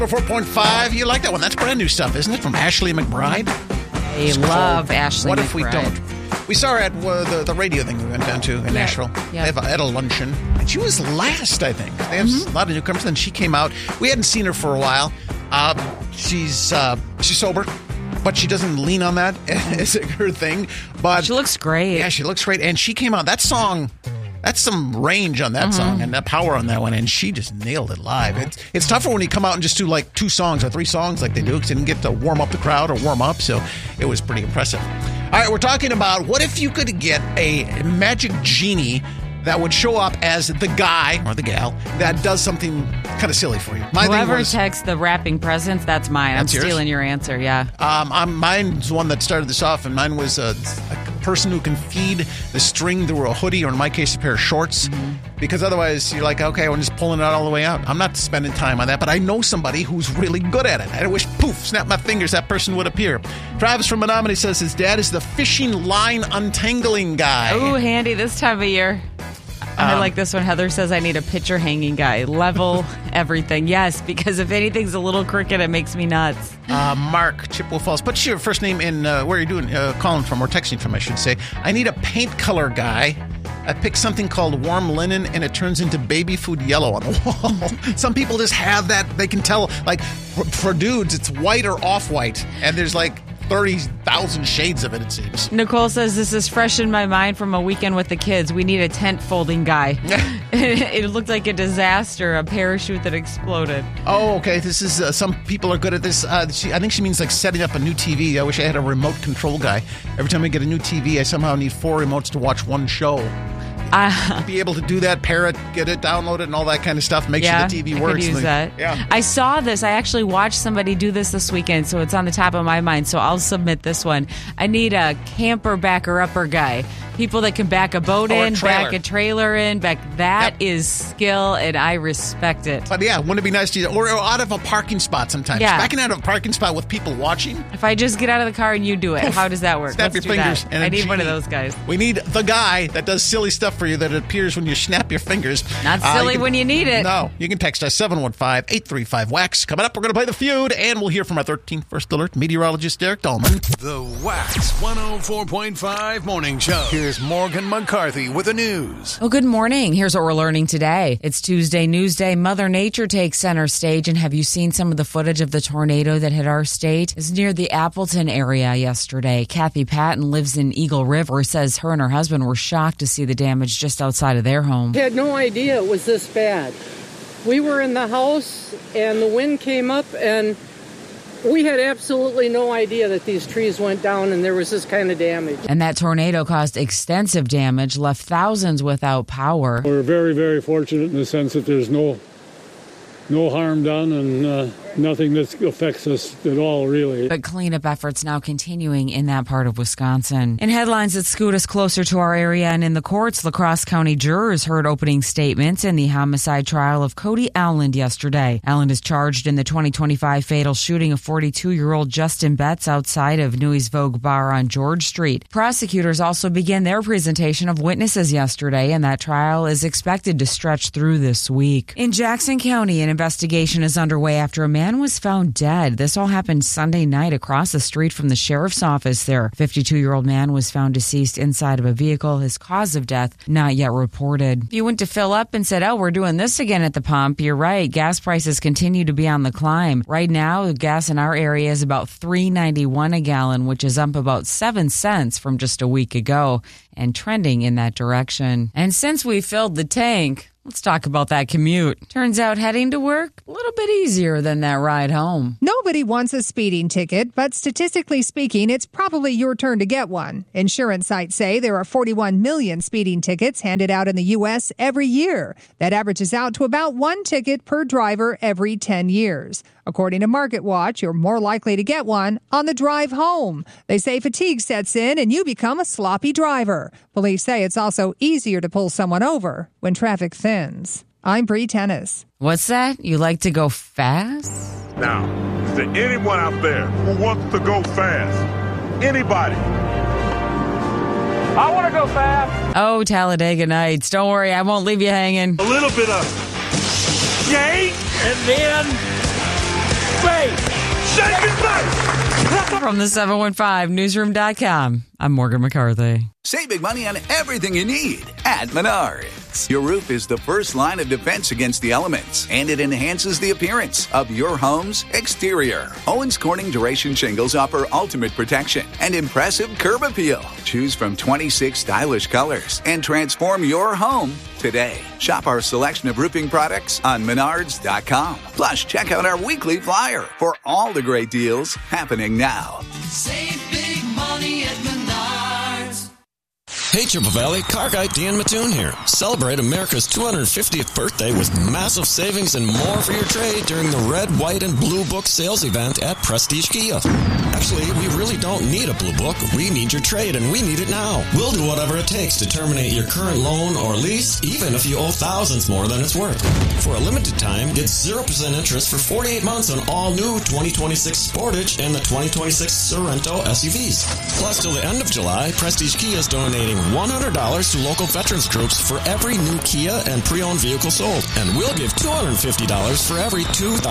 4.5. You like that one? That's brand new stuff, isn't it? From Ashley McBryde. I love Ashley What McBryde. if we don't? We saw her at the radio thing we went down to in Nashville. Yeah. At a luncheon. And she was last, I think. They have a lot of newcomers. Then she came out. We hadn't seen her for a while. She's sober, but she doesn't lean on that as her thing. But She looks great. yeah, she looks great. And she came out. That song, that's some range on that song and that power on that one. And she just nailed it live. It's tougher when you come out and just do like 2 songs or 3 songs like they do because they didn't get to warm up the crowd or warm up. So it was pretty impressive. All right, we're talking about what if you could get a magic genie that would show up as the guy or the gal that does something kind of silly for you. Whoever texts the wrapping presents, that's mine. That's I'm yours? stealing your answer, yeah. Mine's the one that started this off, and mine was a person who can feed the string through a hoodie, or in my case, a pair of shorts. Because otherwise, you're like, okay, I'm just pulling it all the way out. I'm not spending time on that, but I know somebody who's really good at it. I wish, poof, snap my fingers, that person would appear. Travis from Menominee says his dad is the fishing line untangling guy. Ooh, handy this time of year. I like this one. Heather says I need a picture hanging guy. Level everything. Yes, because if anything's a little crooked, it makes me nuts. Mark, Chippewa Falls. Put your first name in where you're doing calling from or texting from, I should say. I need a paint color guy. I picked something called warm linen, and it turns into baby food yellow on the wall. Some people just have that. They can tell, like, for dudes, it's white or off-white, and there's like 30,000 shades of it, it seems. Nicole says this is fresh in my mind from a weekend with the kids. We need a tent folding guy. It looked like a disaster, a parachute that exploded. Oh, okay. This is some people are good at this. I think she means like setting up a new TV. I wish I had a remote control guy. Every time I get a new TV, I somehow need 4 remotes to watch one show. Be able to do that, pair it, get it, download it, and all that kind of stuff. Make sure the TV works. I could use that. Yeah. I saw this. I actually watched somebody do this weekend, so it's on the top of my mind. So I'll submit this one. I need a camper backer-upper guy. People that can back a boat in, back a trailer in, that is skill, and I respect it. But yeah, wouldn't it be nice to or out of a parking spot sometimes? Yeah. Backing out of a parking spot with people watching. If I just get out of the car and you do it, how does that work? Snap Let's your do fingers. that. And I need one of those guys. We need the guy that does silly stuff for you that appears when you snap your fingers. Not silly when you need it. No. You can text us 715-835-WAX. Coming up, we're going to play The Feud, and we'll hear from our 13th First Alert meteorologist, Derek Dahlman. The Wax 104.5 Morning Show. Here's Morgan McCarthy with the news. Well, good morning. Here's what we're learning today. It's Tuesday News Day. Mother Nature takes center stage. And have you seen some of the footage of the tornado that hit our state? It's near the Appleton area yesterday. Kathy Patton lives in Eagle River, says her and her husband were shocked to see the damage just outside of their home. I had no idea it was this bad. We were in the house and the wind came up and we had absolutely no idea that these trees went down and there was this kind of damage. And that tornado caused extensive damage, left thousands without power. We're very, very fortunate in the sense that there's no harm done and nothing that affects us at all, really. But cleanup efforts now continuing in that part of Wisconsin. In headlines that scoot us closer to our area and in the courts, La Crosse County jurors heard opening statements in the homicide trial of Cody Alland yesterday. Alland is charged in the 2025 fatal shooting of 42-year-old Justin Betts outside of Newey's Vogue Bar on George Street. Prosecutors also began their presentation of witnesses yesterday, and that trial is expected to stretch through this week. In Jackson County, an investigation is underway after a man was found dead. This all happened Sunday night across the street from the sheriff's office there. 52-year-old man was found deceased inside of a vehicle. His cause of death not yet reported. If you went to fill up and said, we're doing this again at the pump, you're right. Gas prices continue to be on the climb. Right now, gas in our area is about $3.91 a gallon, which is up about 7 cents from just a week ago and trending in that direction. And since we filled the tank, let's talk about that commute. Turns out heading to work, a little bit easier than that ride home. Nobody wants a speeding ticket, but statistically speaking, it's probably your turn to get one. Insurance sites say there are 41 million speeding tickets handed out in the U.S. every year. That averages out to about 1 ticket per driver every 10 years. According to MarketWatch, you're more likely to get one on the drive home. They say fatigue sets in and you become a sloppy driver. Police say it's also easier to pull someone over when traffic thins. I'm Bree Tennis. What's that? You like to go fast? Now, is there anyone out there who wants to go fast? Anybody? I want to go fast. Oh, Talladega Nights. Don't worry, I won't leave you hanging. A little bit of yay, and then From the 715newsroom.com, I'm Morgan McCarthy. Save big money on everything you need at Menards. Your roof is the first line of defense against the elements, and it enhances the appearance of your home's exterior. Owens Corning Duration Shingles offer ultimate protection and impressive curb appeal. Choose from 26 stylish colors and transform your home today. Shop our selection of roofing products on Menards.com. Plus, check out our weekly flyer for all the great deals happening now. Save big money at Menards. Hey, Chippewa Valley, Car Guy Dan Mattoon here. Celebrate America's 250th birthday with massive savings and more for your trade during the Red, White, and Blue Book sales event at Prestige Kia. Actually, we really don't need a Blue Book. We need your trade, and we need it now. We'll do whatever it takes to terminate your current loan or lease, even if you owe thousands more than it's worth. For a limited time, get 0% interest for 48 months on all new 2026 Sportage and the 2026 Sorento SUVs. Plus, till the end of July, Prestige Kia is donating $100 to local veterans groups for every new Kia and pre-owned vehicle sold. And we'll give $250 for every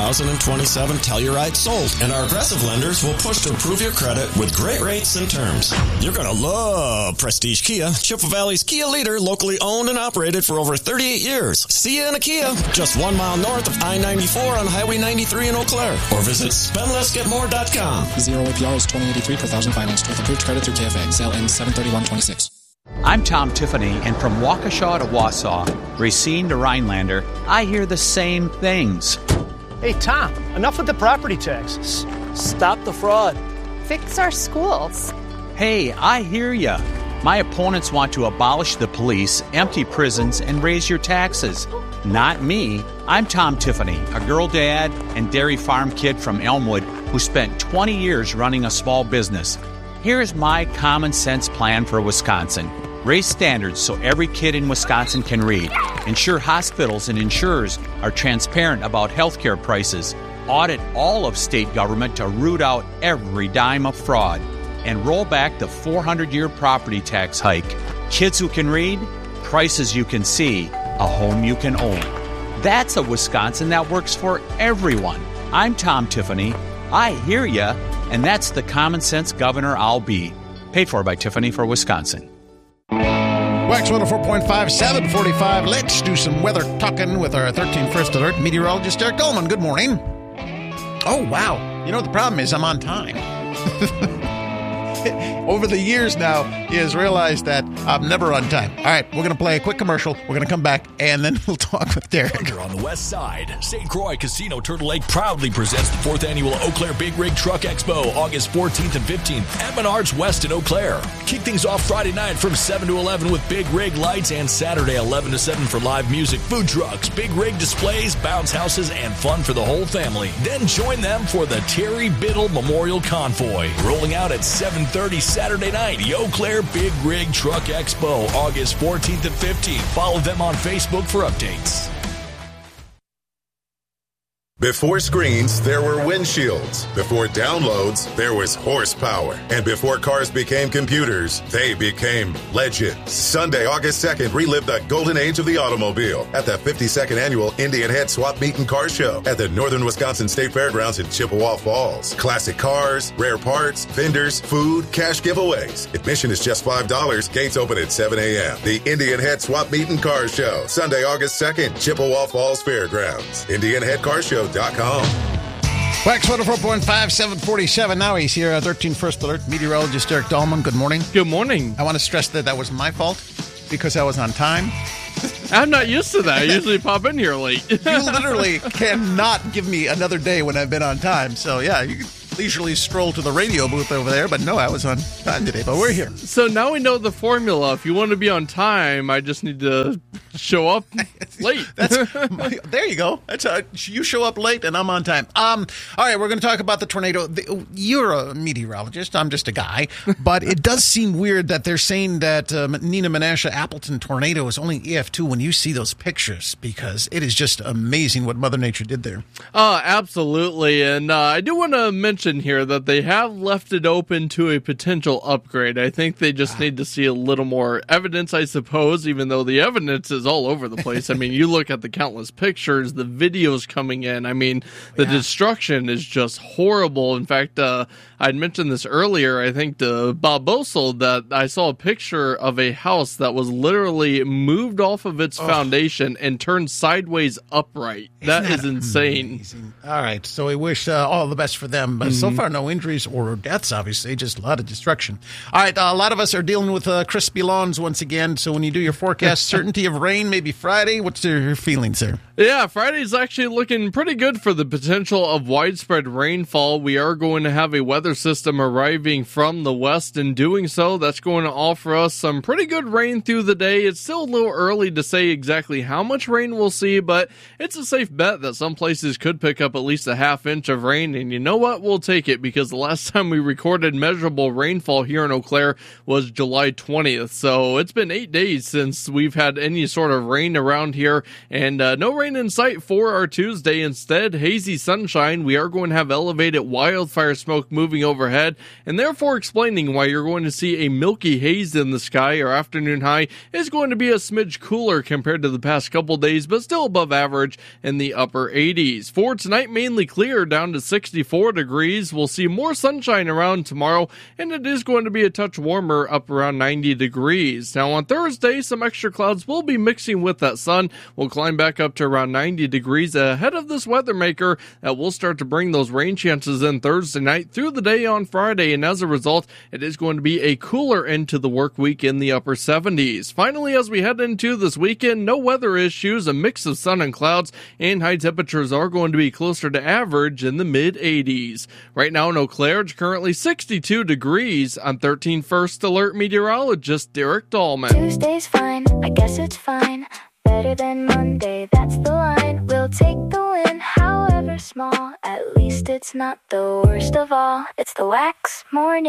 2027 Telluride sold. And our aggressive lenders will push to improve your credit with great rates and terms. You're going to love Prestige Kia, Chippewa Valley's Kia leader, locally owned and operated for over 38 years. See you in a Kia, just 1 mile north of I-94 on Highway 93 in Eau Claire. Or visit spendlessgetmore.com. 0 APR is $20.83 per thousand financed with approved credit through KFA. Sale ends 7/31/26. I'm Tom Tiffany, and from Waukesha to Wausau, Racine to Rhinelander, I hear the same things. Hey, Tom, enough with the property taxes. Stop the fraud. Fix our schools. Hey, I hear ya. My opponents want to abolish the police, empty prisons, and raise your taxes. Not me. I'm Tom Tiffany, a girl dad and dairy farm kid from Elmwood who spent 20 years running a small business. Here's my common sense plan for Wisconsin. Raise standards so every kid in Wisconsin can read. Ensure hospitals and insurers are transparent about healthcare prices. Audit all of state government to root out every dime of fraud. And roll back the 400-year property tax hike. Kids who can read, prices you can see, a home you can own. That's a Wisconsin that works for everyone. I'm Tom Tiffany. I hear ya. And that's the common sense governor I'll be. Paid for by Tiffany for Wisconsin. Wax 104.5, 745. Let's do some weather talking with our 13 First Alert meteorologist, Derek Dolman. Good morning. Oh, wow. You know what the problem is? I'm on time. Over the years now, he has realized that I'm never on time. All right, we're going to play a quick commercial. We're going to come back, and then we'll talk with Derek. On the west side, St. Croix Casino Turtle Lake proudly presents the 4th Annual Eau Claire Big Rig Truck Expo, August 14th and 15th at Menards West in Eau Claire. Kick things off Friday night from 7 to 11 with Big Rig lights, and Saturday 11 to 7 for live music, food trucks, Big Rig displays, bounce houses, and fun for the whole family. Then join them for the Terry Biddle Memorial Convoy, rolling out at 7:30 Saturday night. Eau Claire Big Rig Truck Expo, August 14th and 15th. Follow them on Facebook for updates. Before screens, there were windshields. Before downloads, there was horsepower. And before cars became computers, they became legends. Sunday, August 2nd, relive the golden age of the automobile at the 52nd Annual Indian Head Swap Meet and Car Show at the Northern Wisconsin State Fairgrounds in Chippewa Falls. Classic cars, rare parts, vendors, food, cash giveaways. Admission is just $5. Gates open at 7 a.m. The Indian Head Swap Meet and Car Show, Sunday, August 2nd, Chippewa Falls Fairgrounds. IndianHeadCarShow.com. Wax 104.5, 747. Now he's here, 13 First Alert meteorologist Derek Dolman. Good morning. Good morning. I want to stress that was my fault because I was on time. I'm not used to that. I usually pop in here late. You literally cannot give me another day when I've been on time. So, yeah, you can leisurely stroll to the radio booth over there. But no, I was on time today. But we're here. So now we know the formula. If you want to be on time, I just need to show up late. There you go. That's you show up late and I'm on time. All right, we're going to talk about the tornado. You're a meteorologist. I'm just a guy. But it does seem weird that they're saying that Nina Menasha Appleton tornado is only EF2 when you see those pictures, because it is just amazing what Mother Nature did there. Absolutely. And I do want to mention here that they have left it open to a potential upgrade. I think they just need to see a little more evidence, I suppose, even though the evidence is all over the place. I mean, you look at the countless pictures, the videos coming in. I mean, the destruction is just horrible. In fact, I'd mentioned this earlier, I think, to Bob Bosel, that I saw a picture of a house that was literally moved off of its foundation and turned sideways upright. That is insane. Amazing. All right, so we wish all the best for them. But so far, no injuries or deaths, obviously, just a lot of destruction. All right, a lot of us are dealing with crispy lawns once again. So when you do your forecast, certainty of rain, maybe Friday. What's your feelings there? Yeah, Friday's actually looking pretty good for the potential of widespread rainfall. We are going to have a weather system arriving from the west. In doing so, that's going to offer us some pretty good rain through the day. It's still a little early to say exactly how much rain we'll see, but it's a safe bet that some places could pick up at least a half inch of rain. And you know what? We'll take it, because the last time we recorded measurable rainfall here in Eau Claire was July 20th. So it's been 8 days since we've had any sort of rain around here, and no rain in sight for our Tuesday. Instead, hazy sunshine. We are going to have elevated wildfire smoke moving overhead, and therefore explaining why you're going to see a milky haze in the sky. Our afternoon high is going to be a smidge cooler compared to the past couple days, but still above average in the upper 80s. For tonight, mainly clear, down to 64 degrees. We'll see more sunshine around tomorrow, and it is going to be a touch warmer, up around 90 degrees. Now on Thursday, some extra clouds will be mixing with that sun. We'll climb back up to around 90 degrees ahead of this weather maker that will start to bring those rain chances in Thursday night through the day on Friday, and as a result, it is going to be a cooler end to the work week in the upper 70s. Finally, as we head into this weekend, no weather issues, a mix of sun and clouds, and high temperatures are going to be closer to average in the mid-80s. Right now in Eau Claire, it's currently 62 degrees. I'm 13 First Alert meteorologist Derek Dahlman. Tuesday's fine, I guess it's fine. Better than Monday, that's the line. We'll take the win, however small. At least it's not the worst of all. It's the Wax Morning